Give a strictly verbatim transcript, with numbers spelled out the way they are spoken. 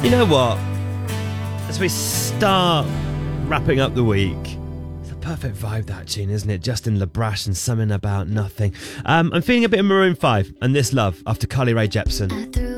You know what? As we start wrapping up the week, it's a perfect vibe, that tune, isn't it? Justin LaBrash and Something About Nothing. Um, I'm feeling a bit of Maroon five and This Love after Carly Rae Jepsen.